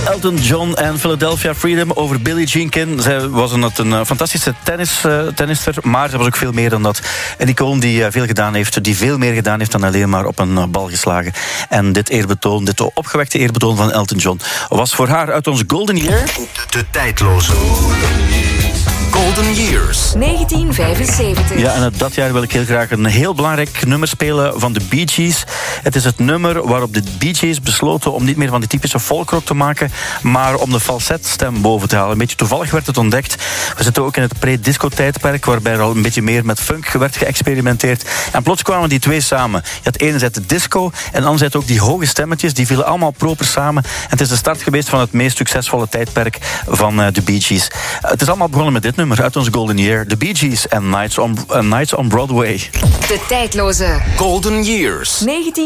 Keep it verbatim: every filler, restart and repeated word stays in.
Elton John en Philadelphia Freedom over Billie Jean King. Zij was een, een fantastische tennis, uh, tennister, maar ze was ook veel meer dan dat. Een icoon die uh, veel gedaan heeft, die veel meer gedaan heeft dan alleen maar op een uh, bal geslagen. En dit eerbetoon, dit opgewekte eerbetoon van Elton John, was voor haar uit ons Golden Year... De tijdloze Golden Years. negentien vijfenzeventig. Ja, en uit dat jaar wil ik heel graag een heel belangrijk nummer spelen van de Bee Gees. Het is het nummer waarop de Bee Gees besloten om niet meer van die typische folkrock te maken, maar om de falsetstem boven te halen. Een beetje toevallig werd het ontdekt. We zitten ook in het pre-disco-tijdperk, waarbij er al een beetje meer met funk werd geëxperimenteerd. En plots kwamen die twee samen. Je had enerzijds de disco en anderzijds ook die hoge stemmetjes. Die vielen allemaal proper samen. En het is de start geweest van het meest succesvolle tijdperk van uh, de Bee Gees. Uh, het is allemaal begonnen met dit nummer uit onze Golden Year. The Bee Gees en Nights on, uh, Nights on Broadway. De tijdloze Golden Years. negentien